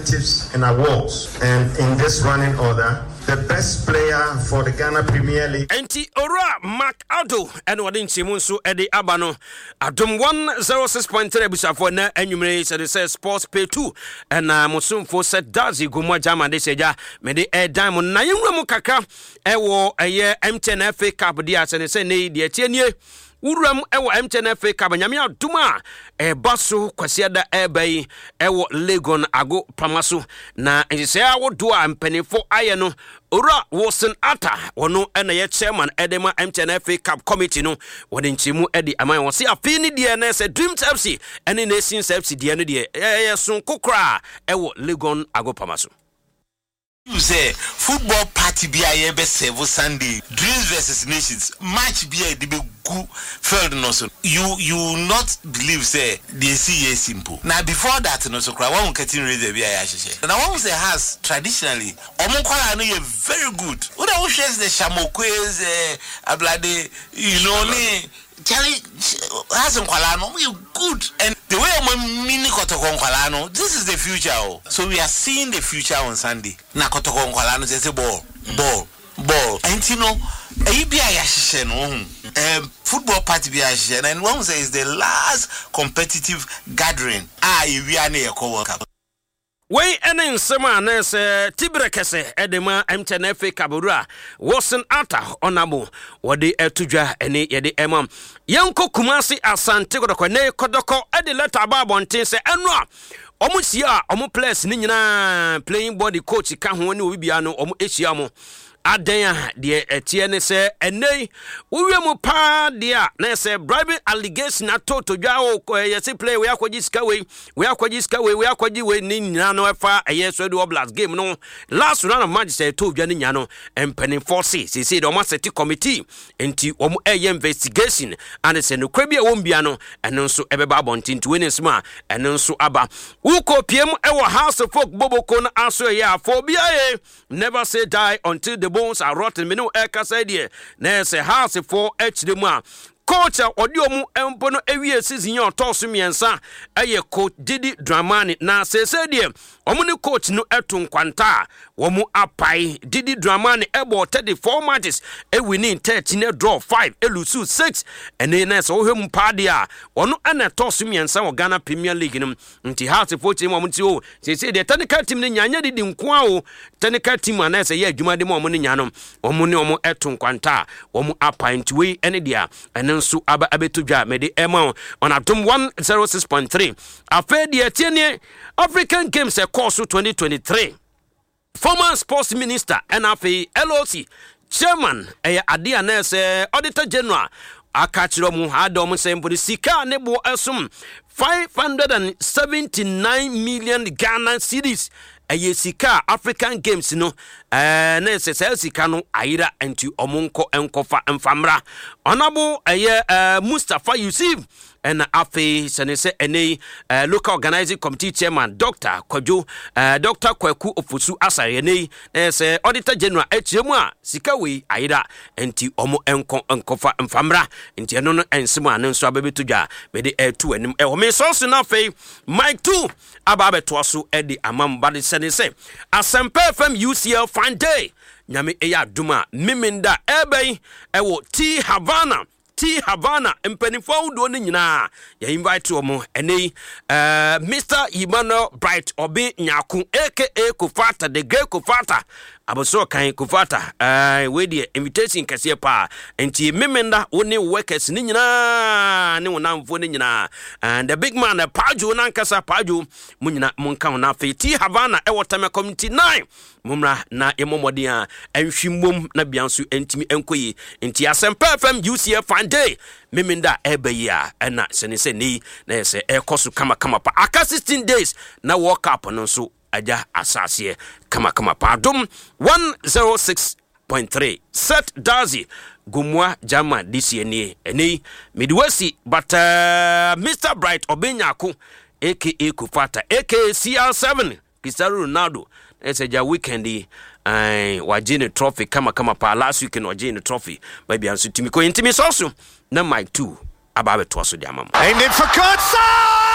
adjectives and awards. And in this running order, the best player for the Ghana Premier League. Enti Ora Mark Ado and Wadin Simunsu Eddie Abano. Adum 106.3 busafo na enyumre se Sports Pay 2 and Musum for set Dazi Gumwa Jama de seja me de diamond na yemra mu kakra ewo eye MTN FA Cup dia se ne de tienie Uram ewo MTN FA Cup nyame aduma baso kwasiada ebai ewo Legon ago pamaso na se awodo a mpanifo aye no Ora Wilson Atta wono ena ye chairman edema MTN FA Cup committee no wode nchimu edi aman wo se afini de na se Dreams FC ene Nations FC de no de son kokra ewo Legon ago pamaso. You say football party be a be serve Sunday Dreams versus Nations match be a be good field no so you not believe say they see simple now before that no so cry one getting ready be a sheshe now one say has traditionally omonkwala no you very good who don't share the shamokwes ablade you know ni Charlie has no good and the way mini kotoko nkwala no this is the future so we are seeing the future on Sunday na kotoko nkwala no say ball and you know football party be a and one say is the last competitive gathering we are near World Cup. We ene nsema na se tibrekese edema MTN FA Kabura Wilson Atta onabo wode etudwa ene yede emam yanko Kumasi Asante kodoko ne kodoko ede letter babonten se enwa omusia omu players ni nyina playing body coach ka ho ne obibia no omu ehia mo adan de etie ne se enei uwemu pa dia na se bribing allegation atoto dwa o yesi play we akwaji ska we akwaji we ni nyina no efa yeso de oblast game no last round of match say to dwa ni nyina no empany force say the set committee enti omu investigation and say no kwabia wombia no eno nso ebeba abontin to win sma eno nso aba uko piem ewo house of folk boboko na aso ya for bia never say die until the bones are rotten. Minu eka said ye na se house for HDMA coach odiomu empono ewie season yo toso miensa eye coach Didi Dramani na se die omuni coach no etu nkwanta womu apai Didi Dramani ebo 34 matches winning 13 draw 5 elusu 6 ene na se ohwem padia ono ana toso miensa wo Ghana Premier League nim nti house for team omuti o se the technical team ne nyanya Didi nkoa o technical team ana se ye adwuma de mo omuni nyanom omuni omo etu nkwanta womu apai ntiwe ene dia ene nso aba abetudwa mede ema on Adom 106.3 afedi etiene African Games course 2023 former sports minister NFA LOC chairman adia nese auditor general akachiro mu adom sempo sika nebo esum 579 million Ghana cedis sika African Games no na se sika no ayira enti omonko enkofa mfamra onabo Mustafa Yusuf and afi senese ene local organizing committee chairman Dr. Kwajo Dr. Kwaku Ofusu Asare ene se auditor general etiemu a sika we ayira enti omo enkofa mfamra enti eno no ensemo anenso abebetudwa be de tu anim ho me so na afi Mike 2 ababeto so edi amam bade senese Asempa FM UCL fan day nyame eya duma miminda ebei ewo T Havana empanifo do ne nyina ya invite omo ene Mr. Emmanuel Bright Obi Nyaku aka Kofata the great Kofata aboso kan Kofata we the invitation kase pa enti memenda woni workers ne nyina ne wonamfo ne nyina and the big man Paju nankasa Paju munyina munka na fe T Havana e wotame community 9 mumra na emomode a enhwimbom na bianso entimi enkoyi enti Asempa FM UCF fan day memenda ebeya na senese ni na se ekosu kama pa aka 16 days na World Cup no so aja asase kama pa Adom 106.3 set Dazi Gumwa Jama DCNA eni Midwest but Mr. Bright Obenyaku aka Kofata aka CR7 Cristiano Ronaldo eseja weekend wajine trophy kama pa last weekend wajine trophy maybe ansu timi ko intimi soso na Mike 2 ababe to so dia mama aimed in for Kurtz.